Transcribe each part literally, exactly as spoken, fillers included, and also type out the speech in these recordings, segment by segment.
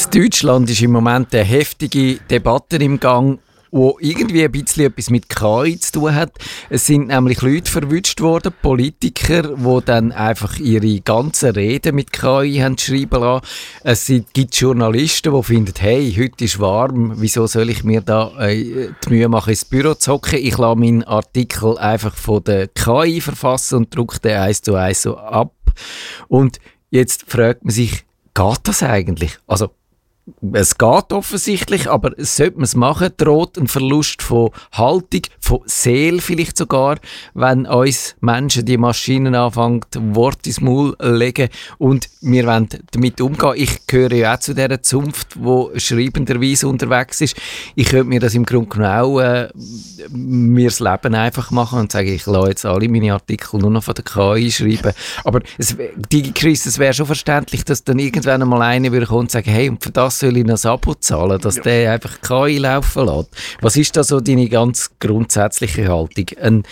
In Deutschland ist im Moment eine heftige Debatte im Gang, die irgendwie ein bisschen etwas mit K I zu tun hat. Es sind nämlich Leute verwünscht worden, Politiker, die dann einfach ihre ganzen Reden mit K I haben schreiben lassen. Es gibt Journalisten, die finden, hey, heute ist warm, wieso soll ich mir da äh, die Mühe machen, ins Büro zu hocken? Ich lasse meinen Artikel einfach von der K I verfassen und drucke den eins zu eins so ab. Und jetzt fragt man sich, geht das eigentlich? Also, es geht offensichtlich, aber sollte man es machen, droht ein Verlust von Haltung, von Seele vielleicht sogar, wenn uns Menschen die Maschinen anfangen, Worte ins Maul legen und wir wollen damit umgehen. Ich gehöre ja auch zu dieser Zunft, die schreibenderweise unterwegs ist. Ich könnte mir das im Grunde genommen auch äh, mir das Leben einfach machen und sagen, ich lasse jetzt alle meine Artikel nur noch von der K I schreiben. Aber es, DigiChris, es wäre schon verständlich, dass dann irgendwann einmal einer würde kommen und sagen, hey, und für das soll ich noch ein Abo zahlen, dass ja. der einfach K I laufen lässt. Was ist da so deine ganz grundsätzliche Haltung? Ein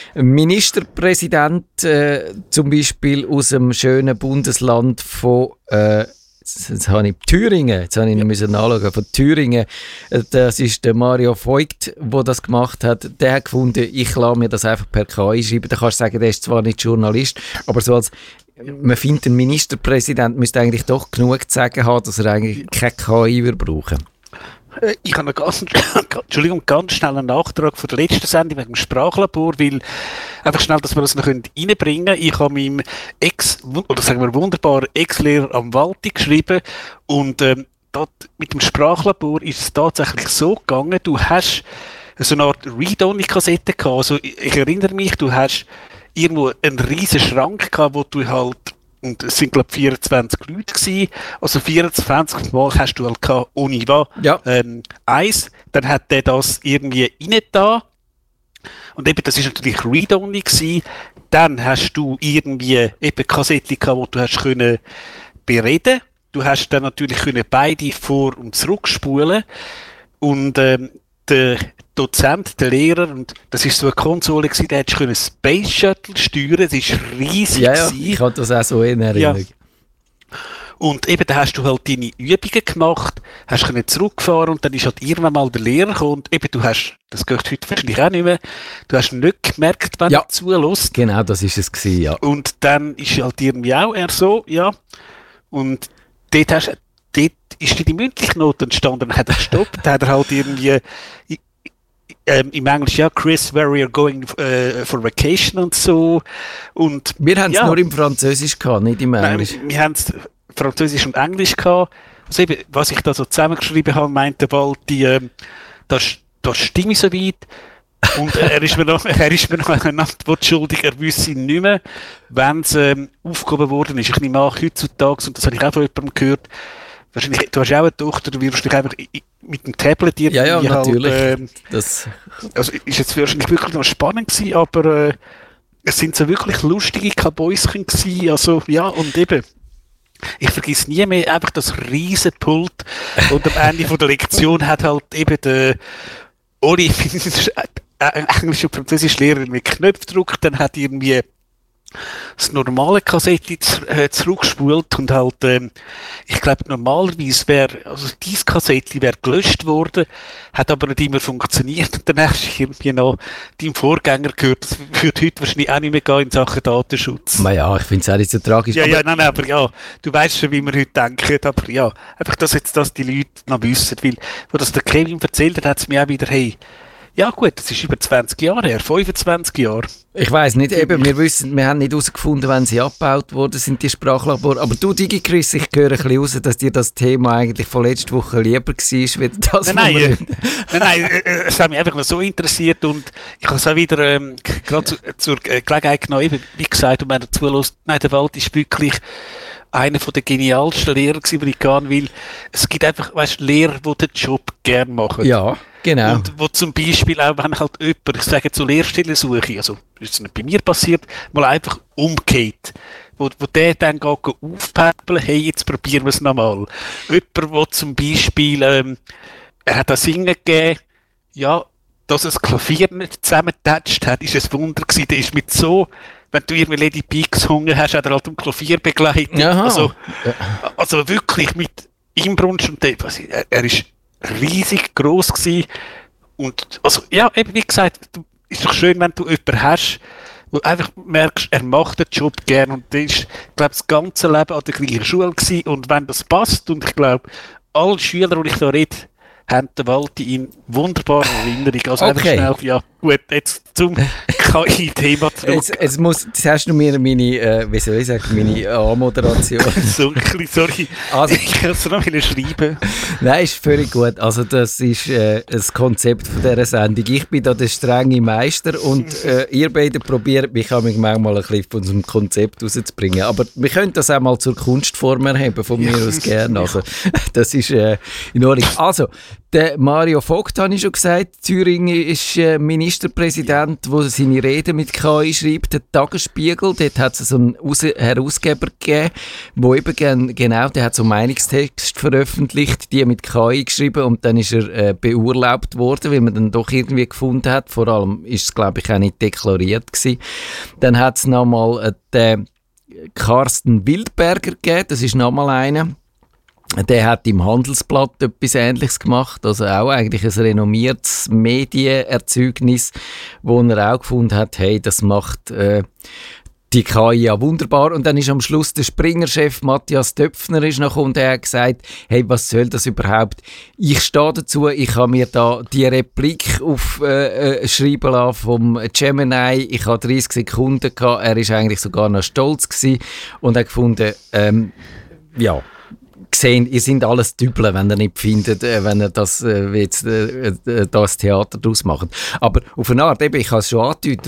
Ministerpräsident äh, zum Beispiel aus dem schönen Bundesland von äh, jetzt habe ich Thüringen, jetzt habe ich ja. müssen nachschauen, von Thüringen, das ist der Mario Voigt, der das gemacht hat, der hat gefunden, ich lasse mir das einfach per K I schreiben. Da kannst du sagen, der ist zwar nicht Journalist, aber so als man findet, ein Ministerpräsident müsste eigentlich doch genug zu sagen haben, dass er eigentlich keine K I würde brauchen. Ich habe einen ganz, Entschuldigung, ganz schnell einen Nachtrag von der letzten Sendung wegen dem Sprachlabor, weil einfach schnell, dass wir das noch reinbringen können. Ich habe meinem Ex, oder sagen wir wunderbaren Ex-Lehrer am Walti geschrieben und ähm, dort mit dem Sprachlabor ist es tatsächlich so gegangen, du hast so eine Art Read-Only-Kassette gehabt. Also ich erinnere mich, du hast irgendwo einen riesen Schrank gehabt, wo du halt, und es sind glaube ich vierundzwanzig Leute gewesen, also vierundzwanzig Mal hast du halt gehabt, ohne was, ja. ähm, eins, dann hat der das irgendwie rein da und eben, das ist natürlich Read-Only gewesen, dann hast du irgendwie eben Kassetten gehabt, wo du hast können bereden, du hast dann natürlich können beide vor- und zurückspulen und ähm, der Dozent, der Lehrer, und das ist so eine Konsole gewesen, der hättest können Space Shuttle steuern, das ist riesig. Ja, ja, ich habe das auch so in Erinnerung. Ja. Und eben, da hast du halt deine Übungen gemacht, hast können zurückfahren und dann ist halt irgendwann mal der Lehrer gekommen und eben, du hast, das geht heute wahrscheinlich auch nicht mehr, du hast nicht gemerkt, wenn ja. du zulässt. Genau, das ist es gewesen, ja. Und dann ist halt irgendwie auch eher so, ja, und dort hast dort ist die mündliche Note entstanden, dann hat er gestoppt, dann hat er halt irgendwie ähm, im Englisch, ja, Chris, where are you going uh, for vacation und so. Und, wir haben es ja, nur im Französisch gehabt, nicht im Englisch. Nein, wir haben es Französisch und Englisch gehabt. Also eben, was ich da so zusammengeschrieben habe, meinte bald, die, ähm, das, das stimme so weit. Und er ist mir noch, er ist mir noch eine Antwort schuldig, er wüsste nicht mehr, wenn es ähm, aufgehoben worden ist. Ich nehme an, heutzutage, und das habe ich auch von jemandem gehört, wahrscheinlich, du hast auch eine Tochter, du wirst dich einfach mit dem Tablet irgendwie ja, ja, natürlich. Halt, äh, das also ist jetzt wahrscheinlich wirklich noch spannend gewesen, aber äh, es sind so wirklich lustige Kabäuschen gewesen, also ja, und eben, ich vergesse nie mehr einfach das riesen Pult und am Ende von der Lektion hat halt eben der Oli, Englisch und Französisch Lehrer mit Knöpfen gedrückt, dann hat irgendwie das normale Kassette äh, zurückgespult und halt, ähm, ich glaube normalerweise wäre, also diese Kassette wäre gelöscht worden, hat aber nicht immer funktioniert und dann hast du irgendwie noch deinem Vorgänger gehört, das würde heute wahrscheinlich auch nicht mehr gehen in Sachen Datenschutz. Na ja, ich finde es auch nicht so tragisch. Ja, aber ja, nein, nein, aber ja, du weißt schon, wie wir heute denken, aber ja, einfach, dass jetzt das die Leute noch wissen, weil, wo das der Kevin erzählt hat, hat es mir auch wieder, hey, ja gut, das ist über zwanzig Jahre her, fünfundzwanzig Jahre. Ich weiss nicht, eben, wir wissen, wir haben nicht herausgefunden, wenn sie abgebaut worden sind, die Sprachlabore. Aber du, DigiChris, ich höre ein bisschen raus, dass dir das Thema eigentlich von letzter Woche lieber war, wie das, nein, nein, äh, nein, nein, äh, es hat mich einfach noch so interessiert und ich habe es auch wieder ähm, gerade zu, zur Gelegenheit genommen, eben, wie gesagt, und wenn er zulässt, nein, der Wald ist wirklich einer der genialsten Lehrer gewesen, die ich gehen will. Es gibt einfach, weißt, Lehrer, die den Job gerne machen. Ja, genau. Und wo zum Beispiel auch, wenn halt jemand, ich sage zur Lehrstellensuche, also, das ist nicht bei mir passiert, mal einfach umgeht. Wo, wo der dann geht, geht aufpäppeln, hey, jetzt probieren wir es nochmal. Jemand, der zum Beispiel, ähm, er hat das Singen gegeben, ja, dass er das Klavier nicht zusammengetatscht hat, ist ein Wunder gewesen. Der ist mit so, wenn du irgendwie Lady P gesungen hast, hat er halt am Klavier begleitet. Aha. Also, also wirklich mit im Brunsch und dort, was ich, er, er ist riesig gross gewesen. Und, also, ja, eben, wie gesagt, du, ist doch schön, wenn du jemanden hast, wo du einfach merkst, er macht den Job gern und der ist, ich glaube, das ganze Leben an der gleichen Schule gewesen und wenn das passt und ich glaube, alle Schüler, die ich da rede, haben den Walti in wunderbarer Erinnerung. Also okay. Einfach schnell, ja, gut, jetzt zum K I-Thema zurück. Jetzt, jetzt, muss, jetzt hast du mir meine, äh, wie soll ich sagen, meine Anmoderation. so, sorry, also, ich kann es noch wieder schreiben. Nein, ist völlig gut. Also das ist äh, das Konzept von dieser Sendung. Ich bin da der strenge Meister und äh, ihr beide probiert mich auch manchmal ein bisschen von unserem Konzept rauszubringen. Aber wir können das auch mal zur Kunstform erheben, von mir aus gerne. Also, das ist äh, in Ordnung. Also, der Mario Vogt, habe ich schon gesagt, Thüringen ist äh, Ministerpräsident, der seine Rede mit K I schreibt, der Tagesspiegel, dort hat es so einen Aus- Herausgeber gegeben, wo eben gen- genau, der hat so einen Meinungstext veröffentlicht, die mit K I geschrieben und dann ist er äh, beurlaubt worden, weil man dann doch irgendwie gefunden hat, vor allem ist es, glaube ich, auch nicht deklariert gewesen. Dann hat es nochmal äh, den Carsten Wildberger gegeben, das ist nochmal einer. Der hat im Handelsblatt etwas Ähnliches gemacht, also auch eigentlich ein renommiertes Medienerzeugnis, wo er auch gefunden hat, hey, das macht äh, die K I ja wunderbar. Und dann ist am Schluss der Springer-Chef Matthias Döpfner ist noch und er hat gesagt, hey, was soll das überhaupt? Ich stehe dazu, ich habe mir da die Replik auf äh, äh, schreiben lassen vom Gemini, ich habe dreißig Sekunden gehabt, er ist eigentlich sogar noch stolz gewesen und hat gefunden, ähm, ja, gesehen, ihr seid alles Dübel, wenn ihr nicht findet, äh, wenn ihr das äh, jetzt äh, äh, das Theater daraus macht. Aber auf eine Art, eben, ich habe es schon angedeutet,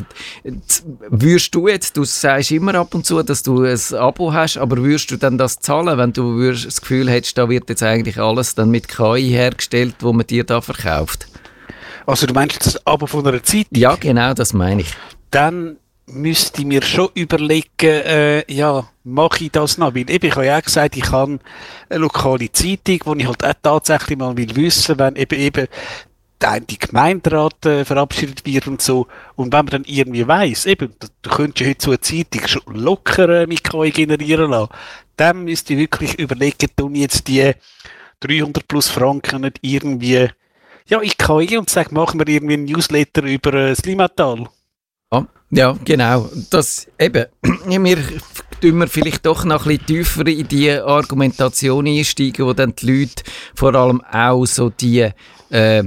würdest du jetzt, du sagst immer ab und zu, dass du ein Abo hast, aber würdest du dann das zahlen, wenn du würdest, das Gefühl hättest, da wird jetzt eigentlich alles dann mit K I hergestellt, wo man dir da verkauft? Also du meinst das Abo von einer Zeitung? Ja, genau, das meine ich. Dann müsste ich mir schon überlegen, äh, ja, mache ich das noch? Weil eben, ich habe ja auch gesagt, ich habe eine lokale Zeitung, wo ich halt auch tatsächlich mal will wissen, wenn eben eben der eine Gemeinderat äh, verabschiedet wird und so. Und wenn man dann irgendwie weiss, eben, du, du könntest ja heute so eine Zeitung schon locker äh, mit K I generieren lassen, dann müsste ich wirklich überlegen, tun jetzt die dreihundert plus Franken nicht irgendwie, ja, in K I und sage, machen wir irgendwie ein Newsletter über äh, das Limmatal. Ja, ja, genau. Das eben, wir tun wir vielleicht doch noch ein bisschen tiefer in die Argumentation einsteigen, wo dann die Leute vor allem auch so die äh,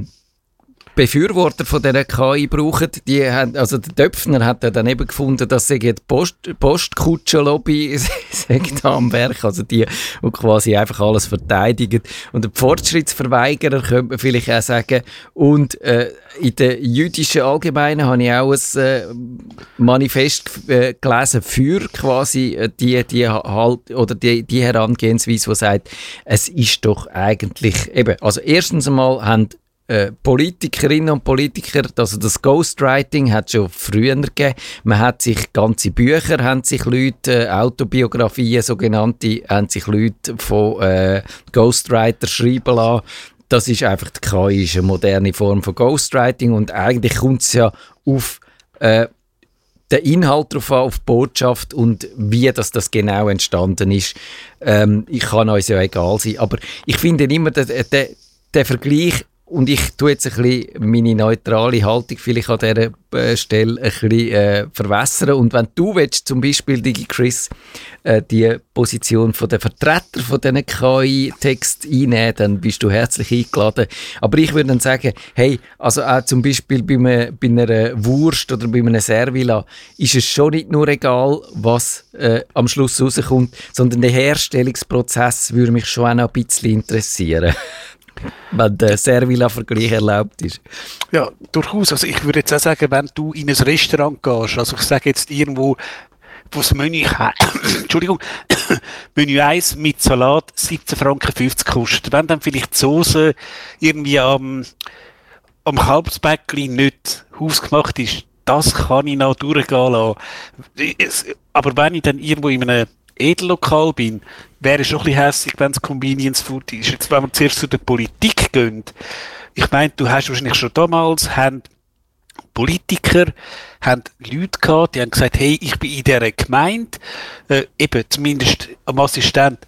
Befürworter von dieser K I brauchen. Die haben, also der Döpfner hat ja dann eben gefunden, dass sie die Post, Postkutschen-Lobby da am Werk, also die, die quasi einfach alles verteidigen. Und der Fortschrittsverweigerer könnte man vielleicht auch sagen. Und äh, in der jüdischen Allgemeinen habe ich auch ein äh, Manifest äh, gelesen für quasi äh, die, die halt, oder die, die Herangehensweise, die sagt, es ist doch eigentlich eben, also erstens einmal haben Äh, Politikerinnen und Politiker, also das Ghostwriting hat es schon früher gegeben. Man hat sich ganze Bücher, haben sich Leute, äh, Autobiografien, sogenannte, haben sich Leute von äh, Ghostwriter schreiben lassen. Das ist einfach, die K I ist eine moderne Form von Ghostwriting und eigentlich kommt es ja auf äh, den Inhalt drauf an, auf die Botschaft und wie das, das genau entstanden ist. Ähm, ich kann uns ja egal sein, aber ich finde immer, der, der, der Vergleich. Und ich tue jetzt ein bisschen meine neutrale Haltung vielleicht an dieser äh, Stelle ein bisschen äh, verwässern. Und wenn du willst, zum Beispiel, DigiChris, äh, die Position von der Vertreter von diesen K I-Text einnehmen, dann bist du herzlich eingeladen. Aber ich würde dann sagen, hey, also auch zum Beispiel bei, einem, bei einer Wurst oder bei einem Servila ist es schon nicht nur egal, was äh, am Schluss rauskommt, sondern der Herstellungsprozess würde mich schon auch noch ein bisschen interessieren. Wenn der Servila-Vergleich erlaubt ist. Ja, durchaus. Also ich würde jetzt auch sagen, wenn du in ein Restaurant gehst, also ich sage jetzt irgendwo, wo das Menü, Entschuldigung, Menü eins mit Salat siebzehn Franken fünfzig kostet, wenn dann vielleicht die Soße irgendwie am, am Kalbsbäckli nicht hausgemacht ist, das kann ich noch durchgehen lassen. Aber wenn ich dann irgendwo in einem Edellokal bin, wäre es schon ein bisschen hässlich, wenn es Convenience Food ist. Jetzt, wenn wir zuerst zu der Politik gehen, ich meine, du hast wahrscheinlich schon damals, haben Politiker, haben Leute gehabt, die haben gesagt, hey, ich bin in dieser Gemeinde, äh, eben zumindest am Assistent,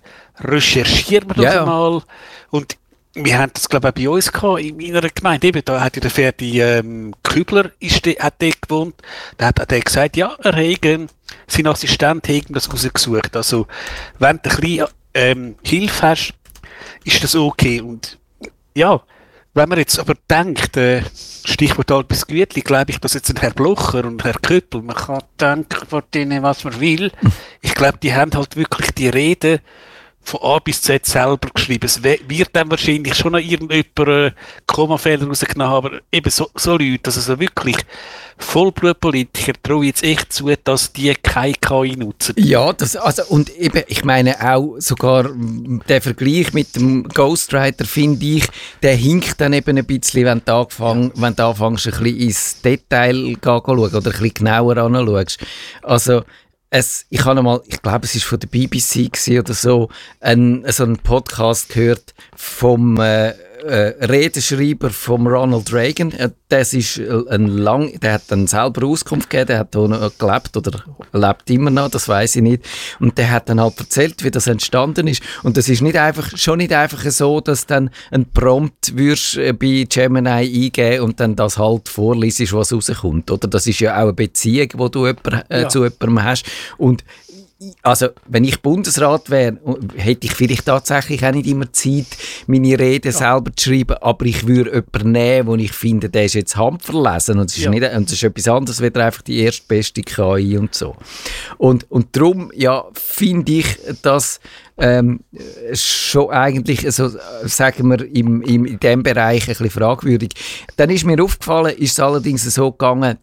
recherchieren wir doch Ja, ja. mal. Und wir haben das, glaube ich, auch bei uns gehabt, in meiner Gemeinde. Eben, da hat ja der Ferdi ähm, Kübler ist de, hat dort gewohnt. Da hat er gesagt, ja, er hat, sein Assistent hat das rausgesucht. Also, wenn du ein bisschen ähm, Hilfe hast, ist das okay. Und ja, wenn man jetzt aber denkt, äh, Stichwort Albis Gütli, glaube ich, dass jetzt ein Herr Blocher und Herr Köppel, man kann denken von denen, was man will. Ich glaube, die haben halt wirklich die Rede von A bis Z selber geschrieben. Es we- wird dann wahrscheinlich schon noch irgendjemand äh, Kommafehler rausgenommen haben, aber eben so, so Leute, also so wirklich Vollblutpolitiker, traue ich jetzt echt zu, dass die keine K I nutzen. Ja, das, also, und eben, ich meine auch sogar m, der Vergleich mit dem Ghostwriter, finde ich, der hinkt dann eben ein bisschen, wenn du, anfang, wenn du anfängst, ein bisschen ins Detail zu schauen oder ein bisschen genauer anschaust. Also, es, ich habe einmal, ich glaube, es war von der B B C gewesen oder so, ein, so einen Podcast gehört vom äh, äh, Redenschreiber von Ronald Reagan. Äh, das ist ein lang, der hat dann selber Auskunft gegeben, der hat auch noch gelebt oder lebt immer noch, das weiß ich nicht. Und der hat dann halt erzählt, wie das entstanden ist. Und das ist nicht einfach, schon nicht einfach so, dass dann ein Prompt würdest äh, bei Gemini eingeben und dann das halt vorliest, was rauskommt. Oder das ist ja auch eine Beziehung, die du jemand, äh, Ja. zu jemandem hast. Und also, wenn ich Bundesrat wäre, hätte ich vielleicht tatsächlich auch nicht immer Zeit, meine Rede selber zu schreiben, aber ich würde jemanden nehmen, wo ich finde, der ist jetzt handverlesen und das ist, Ja. nicht, und das ist etwas anderes, als einfach die erstbeste K I und so. Und, und darum, ja, finde ich, dass ähm, schon eigentlich, also, äh, sagen wir, im, im, in diesem Bereich ein bisschen fragwürdig. Dann ist mir aufgefallen, ist es allerdings so gegangen,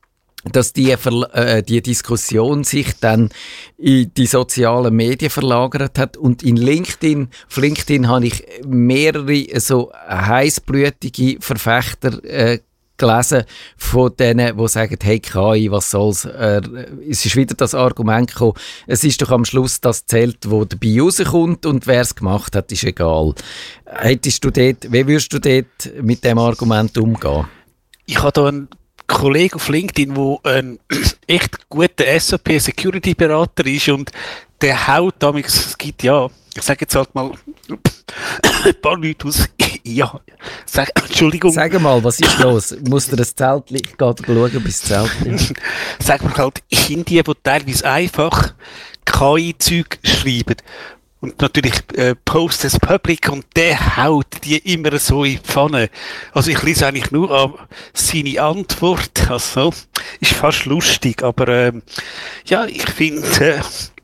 dass die, Verla- äh, die Diskussion sich dann in die sozialen Medien verlagert hat und in LinkedIn, auf LinkedIn habe ich mehrere so heissblütige Verfechter äh, gelesen von denen, die sagen, hey K I, was soll's? Äh, es ist wieder das Argument gekommen, es ist doch am Schluss das zählt, wo dabei rauskommt und wer es gemacht hat, ist egal. Hättest du dort, wie würdest du dort mit dem Argument umgehen? Ich habe da einen Kollege auf LinkedIn, der ein echt guter S A P-Security-Berater ist und der haut damit, es gibt ja, ich sage jetzt halt mal ein paar Leute aus, ja, sag, Entschuldigung, Sag mal, was ist los? Muss dir das Zelt liegen? Geht schauen, bis das Zelt ist. sagen wir halt Indien, die teilweise einfach K I-Zeug schreiben. Und natürlich äh, Post as Public und der haut die immer so in die Pfanne. Also ich lese eigentlich nur an seine Antwort. Also ist fast lustig, aber ähm, ja, ich finde, äh,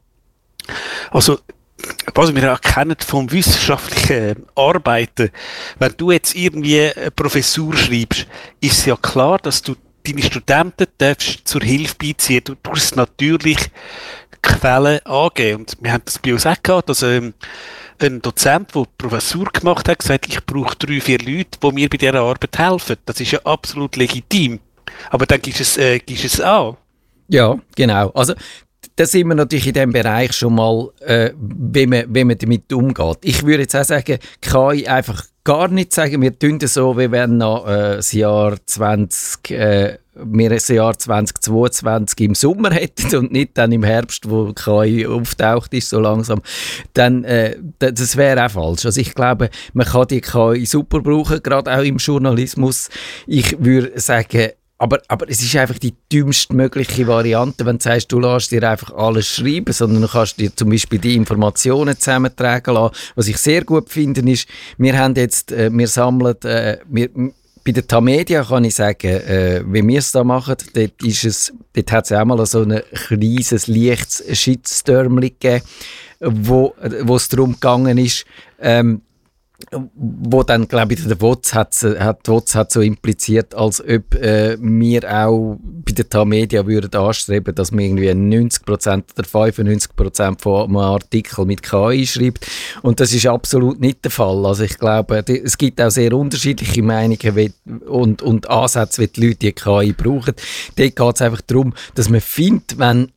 also was wir erkennen vom wissenschaftlichen Arbeiten, wenn du jetzt irgendwie eine Professur schreibst, ist es ja klar, dass du deine Studenten darfst zur Hilfe beiziehen. Du tust natürlich Quellen angeben. Und wir haben das bei uns auch gehabt, dass ähm, ein Dozent, der die Professur gemacht hat, gesagt, ich brauche drei, vier Leute, die mir bei dieser Arbeit helfen. Das ist ja absolut legitim. Aber dann gibst du es, äh, gibst du es an. Ja, genau. Also, da sind wir natürlich in diesem Bereich schon mal, äh, wie, man, wie man damit umgeht. Ich würde jetzt auch sagen, K I einfach gar nicht sagen. Wir tun das so, wie wenn noch äh, das Jahr zwanzig, äh, wir das Jahr zwanzig zweiundzwanzig im Sommer hätten und nicht dann im Herbst, wo K I auftaucht ist, so langsam. Dann, äh, das wäre auch falsch. Also ich glaube, man kann die K I super brauchen, gerade auch im Journalismus. Ich würde sagen, Aber, aber es ist einfach die dümmste mögliche Variante, wenn du sagst, du lässt dir einfach alles schreiben, sondern du kannst dir zum Beispiel die Informationen zusammentragen lassen. Was ich sehr gut finde, ist, wir haben jetzt, äh, wir sammeln, äh, wir, bei der Tamedia kann ich sagen, äh, wie wir es da machen, dort, ist es, dort hat es auch mal so ein kleines, leichtes Shitstormchen gegeben, wo, wo es darum gegangen ist, ähm, wo dann, glaube ich, der Wotz hat, hat, Wotz hat so impliziert, als ob äh, wir auch bei der Tamedia würden anstreben, dass man irgendwie neunzig Prozent oder fünfundneunzig Prozent von einem Artikel mit K I schreibt. Und das ist absolut nicht der Fall. Also ich glaube, die, es gibt auch sehr unterschiedliche Meinungen wie, und, und Ansätze, wie die Leute die K I brauchen. Dort geht es einfach darum, dass man findet, wenn,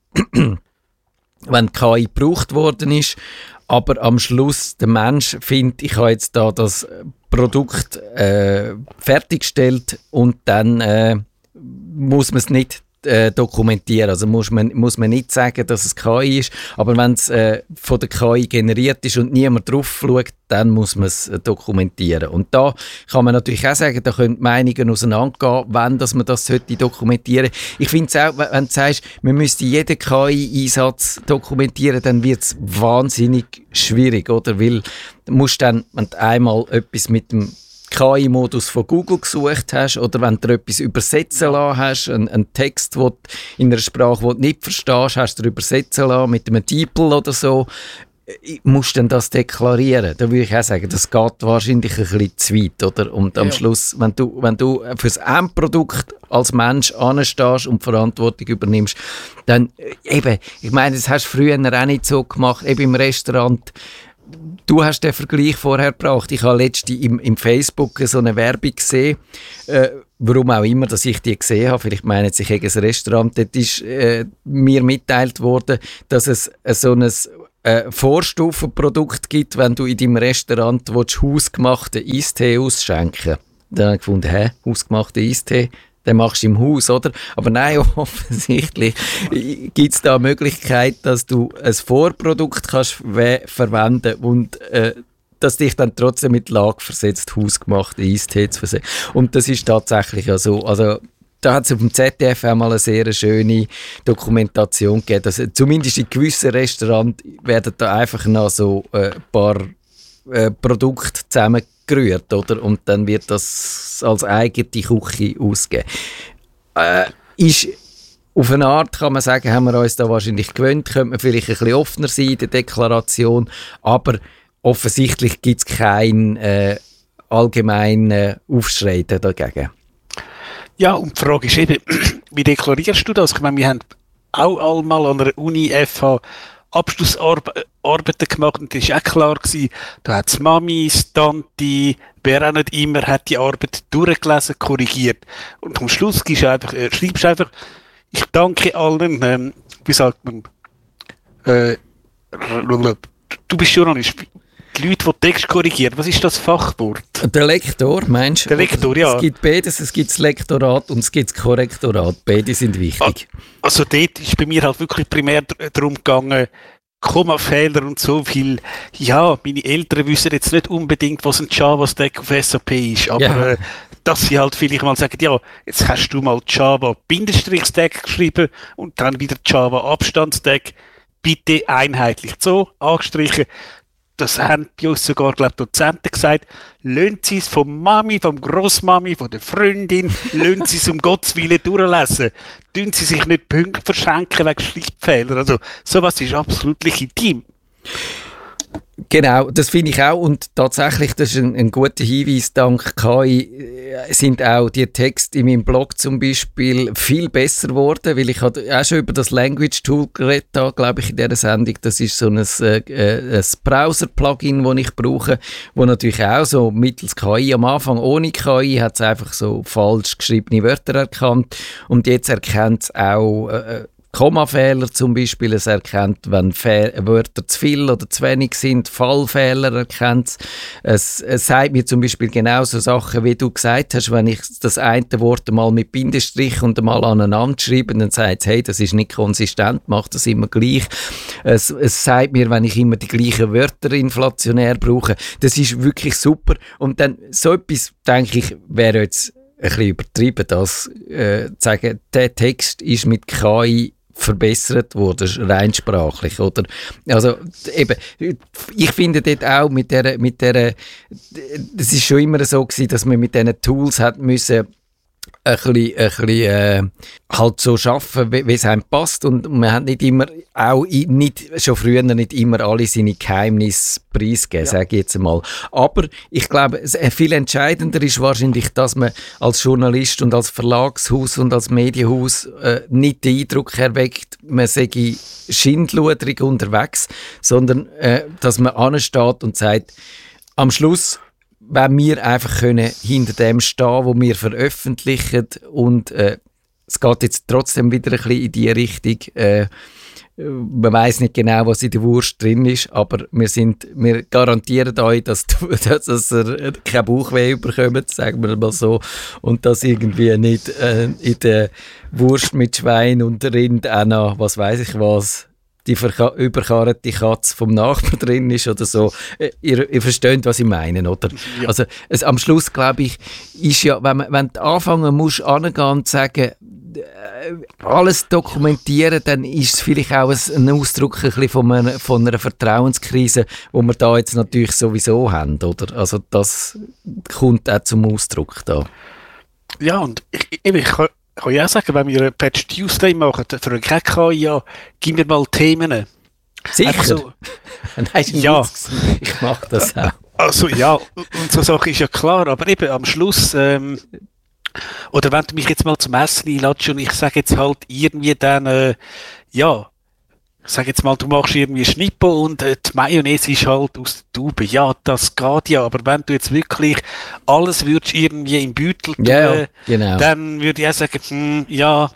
wenn K I gebraucht worden ist, aber am Schluss der Mensch findet, ich habe jetzt da das Produkt äh, fertiggestellt und dann äh, muss man es nicht äh, dokumentieren. Also muss man, muss man nicht sagen, dass es K I ist, aber wenn es äh, von der K I generiert ist und niemand drauf schaut, dann muss man es äh, dokumentieren. Und da kann man natürlich auch sagen, da können die Meinungen auseinandergehen, wenn dass man das sollte dokumentieren. Ich finde es auch, wenn du sagst, man müsste jeden K I-Einsatz dokumentieren, dann wird es wahnsinnig schwierig, oder? Weil du musst dann, wenn du einmal etwas mit dem K I-Modus von Google gesucht hast oder wenn du etwas übersetzen lassen hast, einen, einen Text wo in einer Sprache, die du nicht verstehst, hast du übersetzen lassen mit einem DeepL oder so, musst du dann das deklarieren. Da würde ich auch sagen, das geht wahrscheinlich ein bisschen zu weit, oder? Und am ja. Schluss, wenn du, wenn du für das Endprodukt als Mensch anstehst und Verantwortung übernimmst, dann eben, ich meine, das hast du früher auch nicht so gemacht, eben im Restaurant. Du hast den Vergleich vorher gebracht. Ich habe letztens im, im Facebook so eine Werbung gesehen, äh, warum auch immer, dass ich die gesehen habe. Vielleicht meinen sie, ich habe ein Restaurant. Dort ist äh, mir mitgeteilt worden, dass es äh, so ein äh, Vorstufenprodukt gibt, wenn du in deinem Restaurant willst, hausgemachten Eistee ausschenken willst. Dann habe ich gefunden, hä, hausgemachten Eistee? Den machst du im Haus, oder? Aber nein, offensichtlich gibt es da eine Möglichkeit, dass du ein Vorprodukt kannst we- verwenden und äh, dass dich dann trotzdem mit Lage versetzt, hausgemachte Eistee zu versehen. Und das ist tatsächlich ja so. Also, da hat es auf dem Z D F einmal eine sehr schöne Dokumentation gegeben. Dass, zumindest in gewissen Restaurants werden da einfach noch so äh, ein paar äh, Produkte zusammengebracht. Gerührt, oder? Und dann wird das als eigene Küche ausgegeben. Äh, ist auf eine Art, kann man sagen, haben wir uns da wahrscheinlich gewöhnt, könnte man vielleicht ein bisschen offener sein in der Deklaration, aber offensichtlich gibt es keinen äh, allgemeinen Aufschrei dagegen. Ja, und die Frage ist eben, wie deklarierst du das? Ich meine, wir haben auch einmal an der Uni F H Abschlussarbeiten gemacht und das war auch klar gewesen, da hat es Mami, Tante, wer auch nicht immer, hat die Arbeit durchgelesen, korrigiert. Und am Schluss schreibst du einfach, äh, schreibst einfach, ich danke allen, ähm, wie sagt man, äh, du bist Journalist, die Leute, die Text korrigieren, was ist das Fachwort? Der Lektor, meinst du? Der Lektor, ja. Es gibt beides, es gibt das Lektorat und es gibt das Korrektorat. Beide sind wichtig. Also dort ist bei mir halt wirklich primär darum gegangen, Kommafehler und so viel. Ja, meine Eltern wissen jetzt nicht unbedingt, was ein Java-Stack auf S A P ist, aber ja. äh, dass sie halt vielleicht mal sagen, ja, jetzt hast du mal Java-Stack geschrieben und dann wieder Java-Abstand-Stack, bitte einheitlich so angestrichen. Das haben bei uns sogar, glaube ich, Dozenten gesagt, lassen Sie es vom Mami, vom Grossmami, von der Freundin, lassen Sie es um Gottes Willen durchlesen. Tun Sie sich nicht Punkte verschenken wegen Schriftfehlern. Also, sowas ist absolut legitim. Genau, das finde ich auch und tatsächlich, das ist ein, ein guter Hinweis, dank K I sind auch die Texte in meinem Blog zum Beispiel viel besser geworden, weil ich hatte auch schon über das Language Tool geredet habe, glaube ich, in dieser Sendung. Das ist so ein, äh, ein Browser-Plugin, das ich brauche, wo natürlich auch so mittels K I, am Anfang ohne K I hat es einfach so falsch geschriebene Wörter erkannt und jetzt erkennt es auch äh, Kommafehler zum Beispiel, es erkennt, wenn Fe- Wörter zu viel oder zu wenig sind, Fallfehler erkennt es. Es sagt mir zum Beispiel genauso Sachen, wie du gesagt hast, wenn ich das eine Wort mal mit Bindestrich und mal aneinander schreibe, dann sagt es, hey, das ist nicht konsistent, mach das immer gleich. Es, es sagt mir, wenn ich immer die gleichen Wörter inflationär brauche, das ist wirklich super. Und dann so etwas, denke ich, wäre jetzt ein bisschen übertrieben, das äh, zu sagen, der Text ist mit K I verbessert worden, rein sprachlich, oder? Also, eben, ich finde dort auch mit der, mit der, das ist schon immer so gewesen, dass man mit diesen Tools hat müssen, ein bisschen, ein bisschen äh, halt so arbeiten, wie, wie es einem passt und man hat nicht immer, auch nicht, schon früher nicht immer alle seine Geheimnisse preisgegeben, ja. Sage ich jetzt einmal. Aber ich glaube, viel entscheidender ist wahrscheinlich, dass man als Journalist und als Verlagshaus und als Medienhaus äh, nicht den Eindruck erweckt, man sei schindluderig unterwegs, sondern äh, dass man ansteht und sagt, am Schluss wenn wir einfach können hinter dem stehen, wo wir veröffentlichen und äh, es geht jetzt trotzdem wieder ein bisschen in die Richtung, äh, man weiss nicht genau, was in der Wurst drin ist, aber wir, sind, wir garantieren euch, dass, dass, dass ihr kein Bauchweh bekommt, sagen wir mal so, und dass irgendwie nicht äh, in der Wurst mit Schwein und Rind auch noch, was weiss ich was, die verka- überkarrte Katze vom Nachbarn drin ist oder so. Ihr, ihr versteht, was ich meine, oder? Ja. Also es, am Schluss, glaube ich, ist ja, wenn, man, wenn du anfangen musst, angehen und sagen, alles dokumentieren, dann ist es vielleicht auch ein Ausdruck ein bisschen von, einer, von einer Vertrauenskrise, die wir da jetzt natürlich sowieso haben, oder? Also das kommt auch zum Ausdruck da. Ja, und ich, ich, ich kann, kann ja auch sagen, wenn wir einen Patch Tuesday machen, für einen Gag kann ich ja, gib mir mal Themen. Sicher? So, Nein, ja. Ich mache das auch. Also ja, und so Sache ist ja klar, aber eben am Schluss... Ähm, Oder wenn du mich jetzt mal zum Essen einladest und ich sage jetzt halt irgendwie dann, äh, ja, ich sage jetzt mal, du machst irgendwie Schnippo und äh, die Mayonnaise ist halt aus der Tube. Ja, das geht ja, aber wenn du jetzt wirklich alles würdest irgendwie im Beutel tun, ja, genau. dann würde ich auch sagen, hm, ja,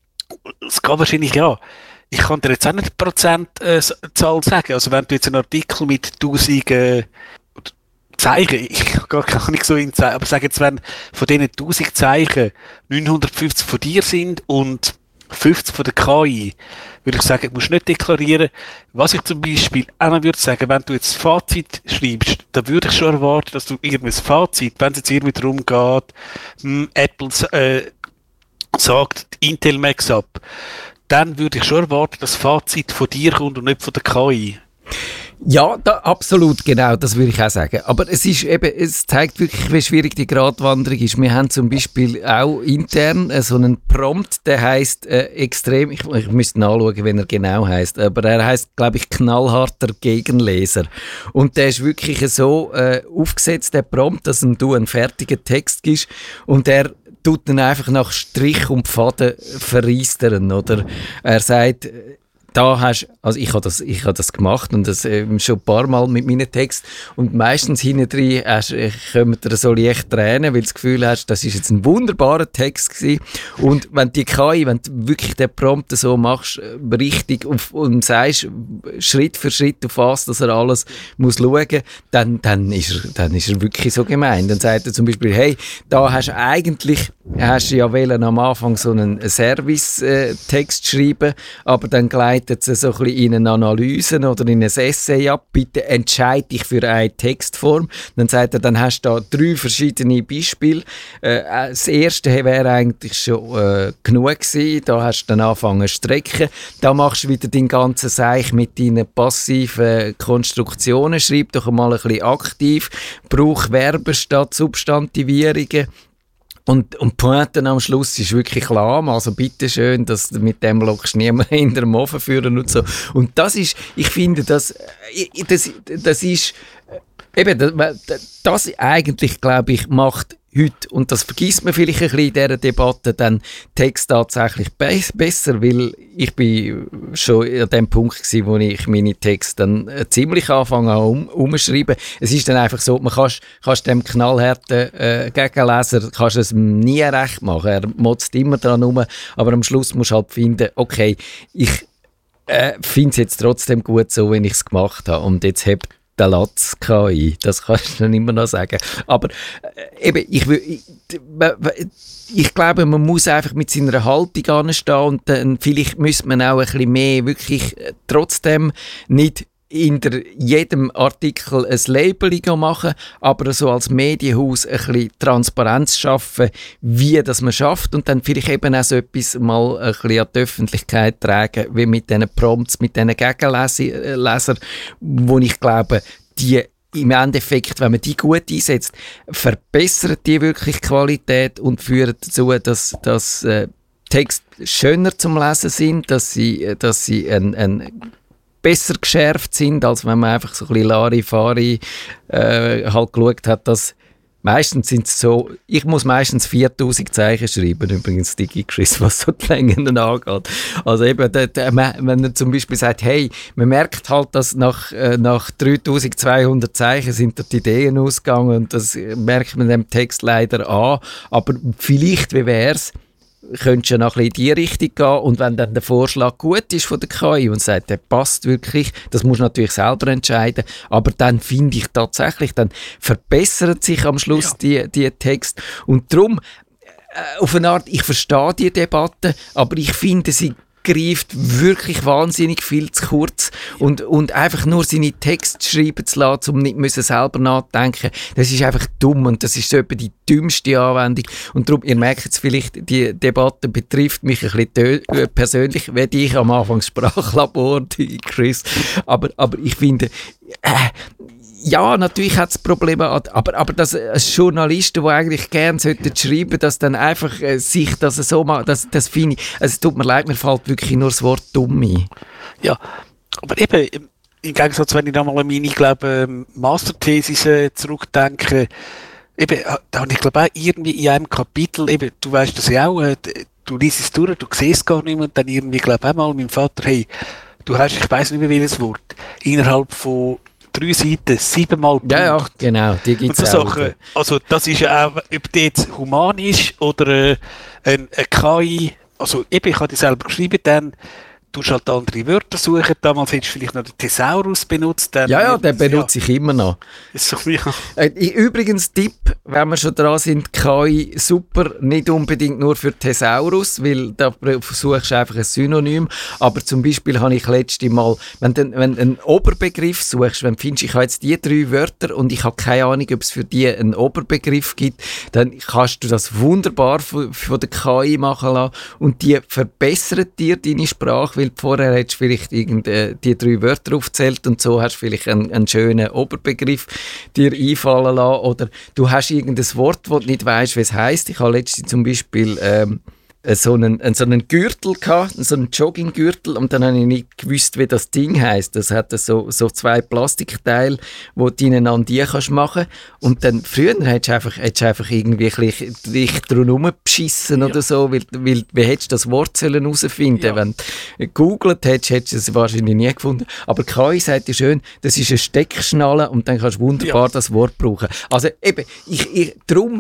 es geht wahrscheinlich ja. Ich kann dir jetzt auch nicht die Prozentzahl äh, sagen. Also wenn du jetzt einen Artikel mit tausend äh, Zeichen, ich kann gar nicht so in Zeichen, aber sag jetzt, wenn von diesen tausend Zeichen neunhundertfünfzig von dir sind und fünfzig von der K I, würde ich sagen, du musst nicht deklarieren. Was ich zum Beispiel auch noch würde sagen, wenn du jetzt Fazit schreibst, dann würde ich schon erwarten, dass du irgendein Fazit, wenn es jetzt irgendwie darum geht, hm, Apple äh, sagt Intel Max ab, dann würde ich schon erwarten, dass das Fazit von dir kommt und nicht von der K I. Ja, da, absolut, genau, das würde ich auch sagen. Aber es ist eben, es zeigt wirklich, wie schwierig die Gratwanderung ist. Wir haben zum Beispiel auch intern äh, so einen Prompt, der heisst äh, extrem, ich, ich müsste nachschauen, wenn er genau heisst, aber er heisst, glaube ich, knallharter Gegenleser. Und der ist wirklich so äh, aufgesetzt, der Prompt, dass ihm du einen fertigen Text gibst und er tut dann einfach nach Strich und Faden verreistern, oder? Er sagt, da hast, also ich habe das, ich habe das gemacht und das ähm, schon ein paar Mal mit meinen Texten und meistens hinten drin äh, kommen dir so leicht Tränen, weil du das Gefühl hast, das ist jetzt ein wunderbarer Text gewesen. Und wenn die K I, wenn du wirklich den Prompt so machst, richtig auf, und sagst, Schritt für Schritt auf was, dass er alles muss schauen, dann, dann ist er, dann ist er wirklich so gemein. Dann sagt er zum Beispiel, hey, da hast du eigentlich, hast du ja wollen am Anfang so einen Service-Text schreiben, aber dann gleitet es so ein bisschen in eine Analyse oder in ein Essay ab. Bitte entscheide dich für eine Textform. Dann sagt er, dann hast du da drei verschiedene Beispiele. Äh, das erste wäre eigentlich schon äh, genug gewesen. Da hast du dann angefangen zu strecken. Da machst du wieder dein ganzes Seich mit deinen passiven Konstruktionen. Schreib doch mal ein bisschen aktiv. Brauch Verben statt Substantivierungen. Und, und die Pointe am Schluss ist wirklich lahm, also bitteschön, dass mit dem lockst niemand in den Ofen führen und so. Und das ist, ich finde, das, das, das ist, eben, das, das eigentlich, glaube ich, macht heute, und das vergisst man vielleicht ein bisschen in dieser Debatte, dann Text tatsächlich be- besser, weil ich bin schon an dem Punkt gewesen, wo ich meine Texte dann äh, ziemlich anfange an um, umschreiben. Es ist dann einfach so, man kannst, kannst dem knallharten äh, Gegenleser kannst es nie recht machen. Er motzt immer dran rum, aber am Schluss musst du halt finden, okay, ich äh, finde es jetzt trotzdem gut so, wenn ich es gemacht habe und jetzt hebt der Latz K I, das kannst du dann immer noch sagen. Aber äh, eben, ich, ich, ich glaube, man muss einfach mit seiner Haltung anstehen und dann vielleicht müsste man auch ein bisschen mehr wirklich äh, trotzdem nicht in der, jedem Artikel ein Labeling machen, aber so als Medienhaus ein bisschen Transparenz schaffen, wie das man schafft und dann vielleicht eben auch so etwas mal ein bisschen an die Öffentlichkeit tragen, wie mit diesen Prompts, mit diesen Gegenlesern, wo ich glaube, die im Endeffekt, wenn man die gut einsetzt, verbessern die wirklich Qualität und führen dazu, dass, dass äh, Texte schöner zum Lesen sind, dass sie, dass sie ein, ein besser geschärft sind, als wenn man einfach so ein bisschen Larifari äh, halt geschaut hat, dass meistens sind es so, ich muss meistens viertausend Zeichen schreiben, übrigens DigiChris, was so die Längen angeht. Also eben, da, da, wenn er zum Beispiel sagt, hey, man merkt halt, dass nach, äh, nach dreitausendzweihundert Zeichen sind da die Ideen ausgegangen und das merkt man dem Text leider an, aber vielleicht, wie wäre es, könntest du ja noch ein bisschen in die Richtung gehen und wenn dann der Vorschlag gut ist von der K I und sagt, der passt wirklich, das musst du natürlich selber entscheiden, aber dann finde ich tatsächlich, dann verbessert sich am Schluss ja. die, die Text und darum, äh, auf eine Art, ich verstehe die Debatte, aber ich finde, sie greift wirklich wahnsinnig viel zu kurz und, und einfach nur seine Texte schreiben zu lassen, um nicht müssen selber nachdenken, das ist einfach dumm und das ist so etwa die dümmste Anwendung und darum, ihr merkt jetzt vielleicht, die Debatte betrifft mich ein bisschen tö- persönlich, wie ich am Anfang Sprachlabor, die Chris, aber, aber ich finde, äh, ja, natürlich hat es Probleme, aber, aber dass als Journalisten, die eigentlich gerne sollten schreiben, dass dann einfach äh, sich das so macht, das, das finde ich, also es tut mir leid, mir fällt wirklich nur das Wort dumm ein. Ja, aber eben, im Gegensatz, wenn ich nochmal an meine, glaube Masterthesis äh, zurückdenke, eben, da habe ich glaube auch irgendwie in einem Kapitel, eben, du weißt das ja auch, äh, du liest es durch, du siehst gar nicht mehr und dann irgendwie, glaube auch mal, mein Vater, hey, du hast, ich weiss nicht mehr welches Wort, innerhalb von drei Seiten, siebenmal Punkt. Ja, ja, genau, die gibt es auch. Sachen, also das ist ja auch, ob die jetzt human ist oder äh, ein, eine K I, also eben, ich habe die selber geschrieben, dann du hast halt andere Wörter suchen, damals hättest du vielleicht noch den Thesaurus benutzt. Dann ja, ja, den benutze ja. ich immer noch. So, ja. äh, übrigens, Tipp, wenn wir schon dran sind, K I super, nicht unbedingt nur für Thesaurus, weil da suchst du einfach ein Synonym, aber zum Beispiel habe ich letztes Mal, wenn du wenn einen Oberbegriff suchst, wenn du findest, ich habe jetzt die drei Wörter und ich habe keine Ahnung, ob es für die einen Oberbegriff gibt, dann kannst du das wunderbar von, von der K I machen lassen und die verbessert dir deine Sprache, weil vorher hättest du vielleicht irgend, äh, die drei Wörter aufgezählt und so hast du vielleicht einen, einen schönen Oberbegriff dir einfallen lassen oder du hast irgendein Wort, wo du nicht weißt, wie es heisst. Ich habe letztens zum Beispiel ähm, so einen, so einen Gürtel gehabt, so einen Jogginggürtel und dann habe ich nicht gewusst, wie das Ding heisst. Das hat so, so zwei Plastikteile, die du ineinander kannst machen und dann früher hättest du einfach, hättest du einfach irgendwie dich drum beschissen ja. oder so, weil, weil wie hättest du das Wort herausfinden sollen? Ja. Wenn du gegoogelt hättest, hättest du es wahrscheinlich nie gefunden. Aber K I sagt dir schön, das ist eine Steckschnalle und dann kannst du wunderbar ja. das Wort brauchen. Also eben, ich, ich, darum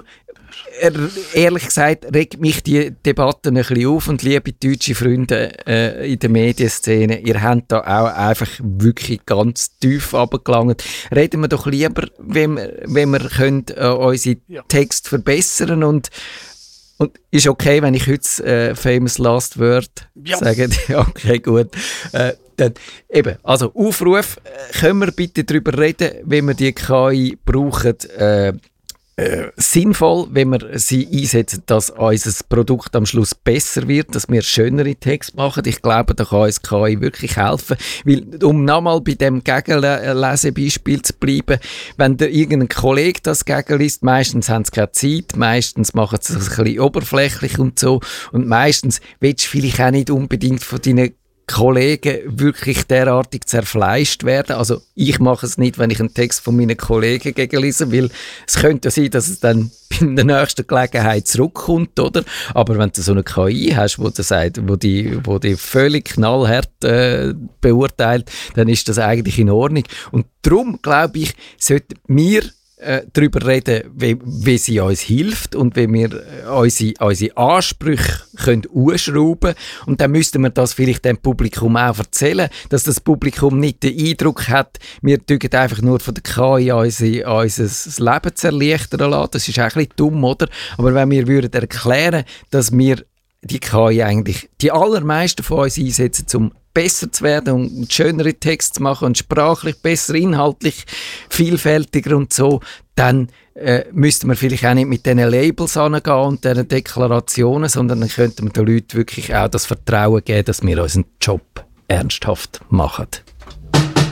ehrlich gesagt regt mich die Debatte ein bisschen auf und liebe deutsche Freunde äh, in der Medienszene, ihr habt da auch einfach wirklich ganz tief runtergelangt. Reden wir doch lieber, wenn wir, wenn wir können, äh, unsere ja. Texte verbessern und und ist okay, wenn ich heute äh, famous last word ja. sage? Okay, gut. Äh, dann, eben, also Aufruf, äh, können wir bitte darüber reden, wenn wir die K I brauchen, äh, Äh, sinnvoll, wenn wir sie einsetzen, dass unser Produkt am Schluss besser wird, dass wir schönere Texte machen. Ich glaube, da kann uns K I wirklich helfen. Weil, um nochmal bei dem Gegenlesebeispiel zu bleiben, wenn der irgendein Kollege das gegenliest, meistens haben sie keine Zeit, meistens machen sie es ein bisschen oberflächlich und so und meistens willst du vielleicht auch nicht unbedingt von deinen Kollegen wirklich derartig zerfleischt werden. Also ich mache es nicht, wenn ich einen Text von meinen Kollegen gegenlese, weil es könnte sein, dass es dann in der nächsten Gelegenheit zurückkommt, oder? Aber wenn du so eine K I hast, wo die sagt, wo die, wo die völlig knallhart äh, beurteilt, dann ist das eigentlich in Ordnung. Und darum, glaube ich, sollten wir darüber reden, wie, wie sie uns hilft und wie wir unsere, unsere Ansprüche können ausschrauben können. Und dann müssten wir das vielleicht dem Publikum auch erzählen, dass das Publikum nicht den Eindruck hat, wir tun einfach nur von der K I unser, unser Leben zu erleichtern lassen. Das ist auch ein bisschen dumm, oder? Aber wenn wir würden erklären, dass wir die K I eigentlich die allermeisten von uns einsetzen, um besser zu werden und schönere Texte zu machen und sprachlich besser, inhaltlich vielfältiger und so, dann äh, müsste man vielleicht auch nicht mit diesen Labels angehen und diesen Deklarationen, sondern dann könnte man den Leuten wirklich auch das Vertrauen geben, dass wir unseren Job ernsthaft machen.